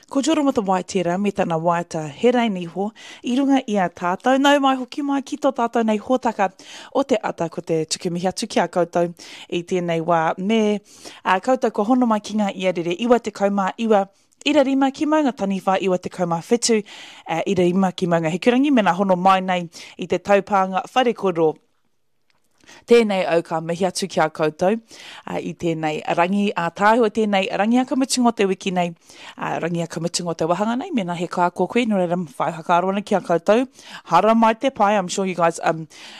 Ko Jorama te waitera me tana waita he rei niho, I runga I a tātou, nau mai hoki mai ki tō tātou nei hōtaka o te ata ko te tukimihi atu ki a koutou I tēnei wā me koutou ko hono mai ki ngā iarere iwa te kaumā iwa, ira rima ki maunga taniwha iwa te kaumā whetu, ira rima ki maunga hekurangi, mena hono mai nei I te taupānga whare koro. Tēnei au ka mihi atu ki a koutou, I tēnei rangi a tāhua tēnei rangi a kamitungo te wiki nei, rangi a kamitungo te wahanga nei, mena he kā koe, no reira whai hakaroana ki a koutou, hara mai te pai, I'm sure you guys are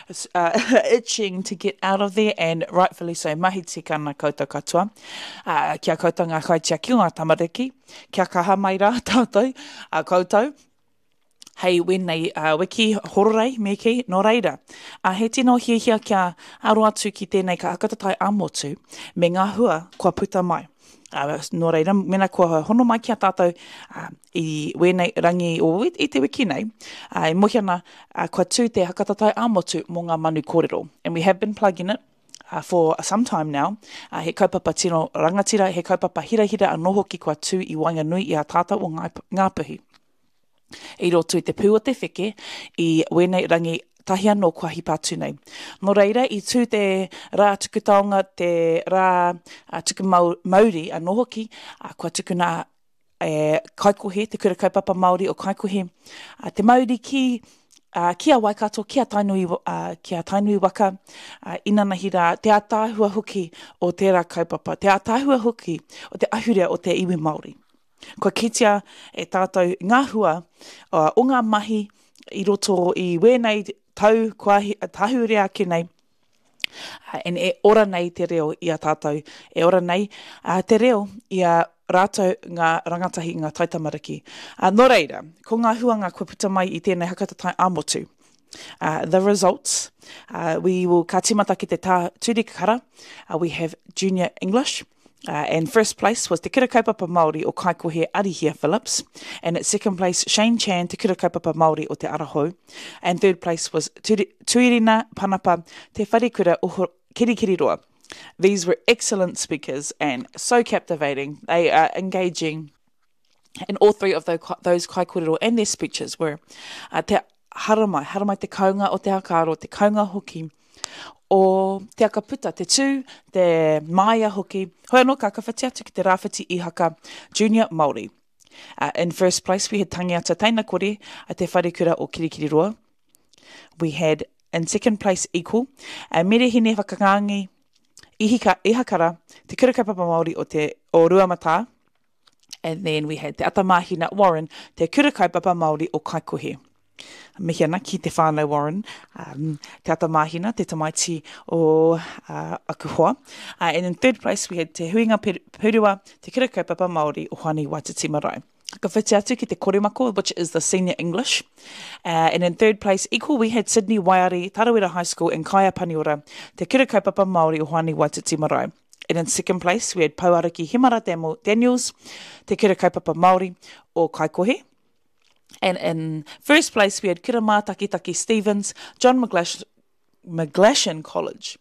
itching to get out of there, and rightfully so, mahi tika na koutou katoa, ki a koutou ngā kaitia ki o ngā tamariki, kia kaha mai rā tātou, koutou, hei wenei wiki hororei me ki no reira. He tino hiahia kia aro atu ki tēnei ka akatatai amotu me ngā hua kua puta mai. No reira, mena kua hono mai ki a tātou I wenei rangi o I te wiki nei. E mohiana kua tū te hakatatai amotu mo ngā manu kōrero. And we have been plugging it for some time now. He kaupapa tino rangatira, he kaupapa hirahira anoho ki kua tū I Wainganui I a tātou o Ngāpuhi. I roto I te pū o te wheke, I wenei rangi tahi anō kua hipatu nei. No reira, I tū te rā tukutaonga, te rā tuku Māori anō hoki, kua tukuna kaikohe, te kura kaupapa Māori o kaikohe, te Māori ki a Waikato, ki a Tainui waka, inanahi rā, te ātāhua hoki o tērā kaupapa, te ātāhua hoki o te ahurea o te iwi Māori. Kua kitia e tātou ngā hua o ngā mahi I roto I wēnei tau kua tahurea ake nei. And e ora nei te reo I a tātou. E ora nei te reo I a rātou ngā rangatahi ngā taitamariki. No reira, ko ngā huanga kua puta mai I tēnei hakatatai āmotu. The results, we will ka timata ki te tūrikakara. We have Junior English. And first place was Te Kura Kaupapa Māori o Kaikohe Arihia Phillips. And at second place, Shane Chan, Te Kura Kaupapa Māori o Te Arahau. And third place was Tuirina Panapa, Te Wharekura o Kirikiriroa. These were excellent speakers and so captivating. They are engaging. And all three of those kaikorero and their speeches were te haramai te kaunga o te hakaro, te kaunga hoki, o te akaputa, te tū, te maia hoki. Hoi anō ka kawhati atu ki te rāwhiti I haka Junior Māori. In first place, we had Tangiata Taina Kore, te wharekura o Kirikiriroa. We had, in second place, Equal, Merehine Whakangangi, Ihakara, Te Kura Kaupapa Māori o Ruamata. And then we had Te Atamahina Warren, Te Kura Kaupapa Māori o Kaikohe. Mihiana ki te whānau Warren, te atamahina, te tamaiti o Akuhoa. And in third place, we had Te Huinga Purua, Te Kura Kaupapa Māori o Hāni Waititi Marae. Ka whiti atu ki te Koremako, which is the senior English. And in third place, equal, we had Sydney Waiari, Tarawera High School, and Kaia Paniora, Te Kura Kaupapa Māori o Hāni Waititi Marae. And in second place, we had Pauariki Himara Daniels, Te Kura Kaupapa Māori o Kaikohe. And in first place, we had Kirama Takitaki Stevens, John McGlashan College,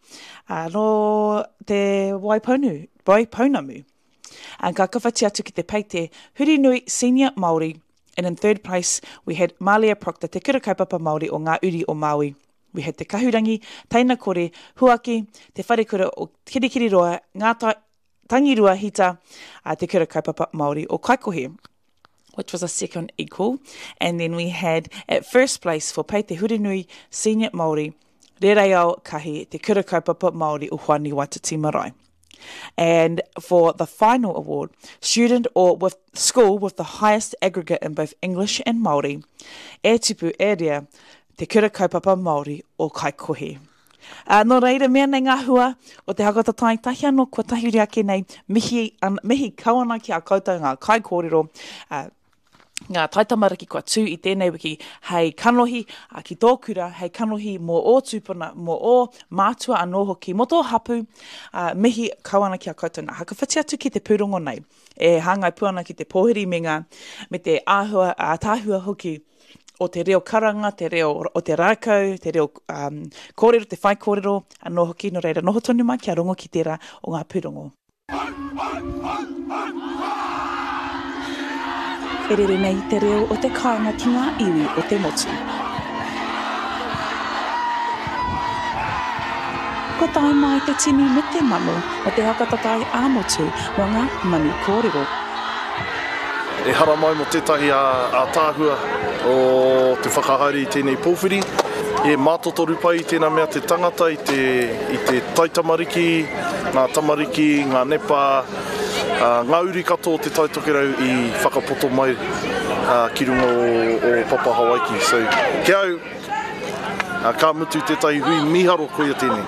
no te Waipounamu. And ka kawhati atu ki te Peite Hurinui Senior Māori. And in third place, we had Malia Proctor, Te Kura Kaupapa Māori o Ngā Uri o Maui. We had Te Kahurangi, Taina Kore, Huaki, Te Wharekura o Kirikiriroa, Ngā Tangirua Hita, Te Kura Kaupapa Māori o Kaikohe, which was a second equal. And then we had at first place for Peite Hurinui Senior Māori, Rereo Kahi, Te Kura Kaupapa Māori o Hāni Waititi Marae. And for the final award, student or with school with the highest aggregate in both English and Māori, e tipu e rea, Te Kura Kaupapa Māori o Kaikohe. No reira, mea nei ngā hua o te hakatatai tahi anō kua tahiuri ake nei, mihi kawana ki a koutou ngā kai kōrero, ngā taitamariki kua tū I tēnei wiki, hei kanohi ki tō kura, hei kanohi mō o tūpuna, mō o mātua anō hoki, mō tō hapu, mihi kawana ki a koutou ngā hakawhati atu ki te pūrongo nei, e hāngai puana ki te pōhiri me te āhua, tāhua hoki, o te reo karanga, te reo o te rākau, te reo kōrero, te whai kōrero, anō hoki no reira noho tonu mai kia rongo ki tērā o ngā pūrongo. E rere nei te reo o te kāinga ki ngā iwi o te motu. Ko tai mai te tini me te manu o te hakatatai ā-motu o ngā manu kōrero. E hara mai mo tētahi a tāhua o te whakahaere i tēnei pōwhiri. E mātotoru pai i tēnā mea te tangata i te taitamariki, ngā tamariki, ngā nepa, ngā uri kato o te taitokerau i whakapoto mai ki runga o Papa Hawaiki. So, ke au, ka mutu tētahi hui miharo koia tēnei.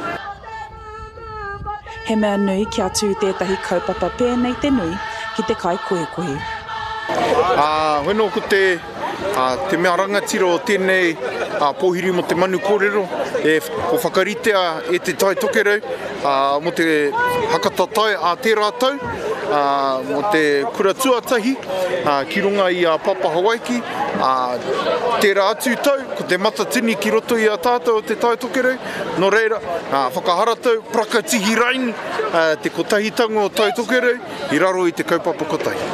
He mea nui ki atu tētahi kaupapa pēnei te nui ki te kai koe koe. Whenua ko te mea rangatira o tēnei pōhiri mo te manu kōrero, ko whakaritea e te tai tokerau, mo te hakatatai a tērā tau, mo te kura tuatahi, ki runga i a Papa Hawaiki, tērā atu tau, ko te matatini ki roto i a tātou o te tai tokerau, no reira, whakahara tau, prakatihi raini, te kotahitango o tai tokerau, i raro i te kaupapa kotahi.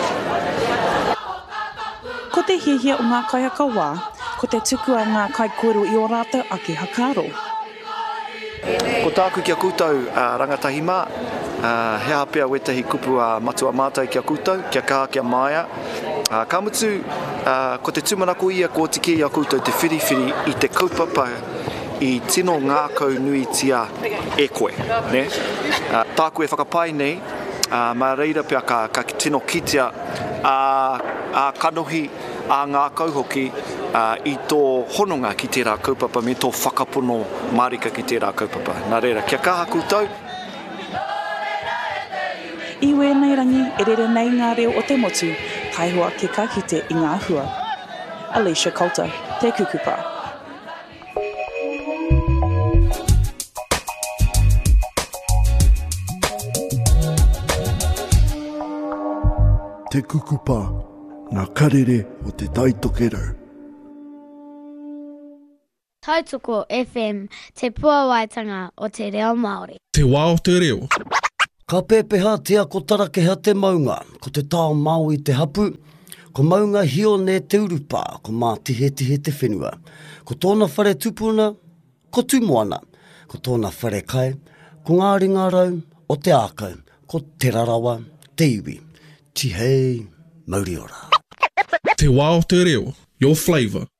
Ko te hiahia o ngā kaiaka wā, ko te tuku a ngā kai kōrero i o rātou ake hakaro. Ko tāku kia koutou rangatahi mā, he hapea wetahi kupu a matua mātai kia koutou, kia kaha kia maia. Ka mutu, ko te tumanako ia ko tiki a koutou te whiriwhiri i te kaupapa i tino ngākau nui tia e koe. Ne? Tāku e whakapai nei, mā reira pia ka tino kitea a kanohi a ngā kauhoki i tō hononga ki tērā kaupapa me tō whakapono marika ki tērā kaupapa. Nā reira, kia kaha koutou. I wēnei rangi, e rere nei ngā reo o te motu, kaihua ke ka kite i ngā hua. Alicia Coulter, te kukupa. Te kukupa, ngā karere o te taitokerau. Tautoko FM, te puawaitanga o te reo Māori. Te wā o te reo. Ka pēpeha tia ko tarakehea te maunga, ko te tāo mau i te hapu, ko maunga hio ne te urupa, ko mā tihe te whenua. Ko tōna whare tupuna, ko tūmoana, ko tōna whare kai, ko ngā ringa rau o te ākau, ko te rarawa, te iwi. Tihei, mauri ora. Te wā o te reo, your flavour.